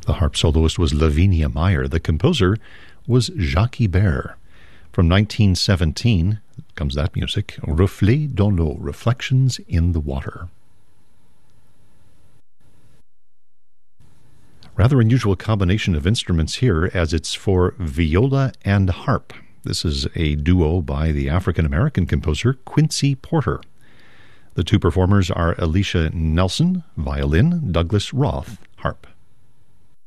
The harp soloist was Lavinia Meyer. The composer was Jacques Ibert. From 1917 comes that music, Reflets dans l'eau, Reflections in the Water. Rather unusual combination of instruments here, as it's for viola and harp. This is a duo by the African-American composer Quincy Porter. The two performers are Alicia Nelson, violin, Douglas Roth, harp.